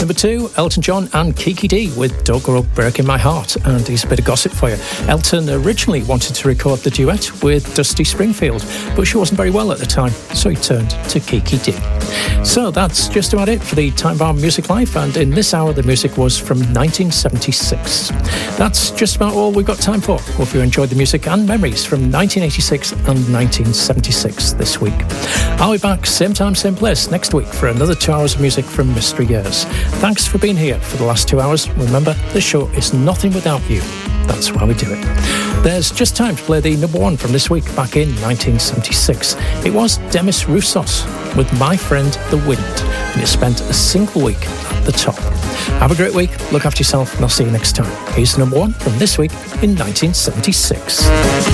number 2, Elton John and Kiki D with Don't Go Breaking My Heart. And here's a bit of gossip for you. Elton originally wanted to record the duet with Dusty Springfield, but she wasn't very well at the time, so he turned to Kiki D. So that's just about it for the Time Bomb Music Life, and in this hour the music was from 1976. That's just about all we've got time for. Hope you enjoyed the music and memories from 1986 and 1976 this week. I'll be back same time, same place next week for another 2 hours of music from Mystery Years. Thanks for being here for the last 2 hours. Remember, the show is nothing without you. That's why we do it. There's just time to play the number 1 from this week back in 1976. It was Demis Roussos with My Friend the Wind, and it spent a single week at the top. Have a great week, look after yourself, and I'll see you next time. Here's the number 1 from this week in 1976.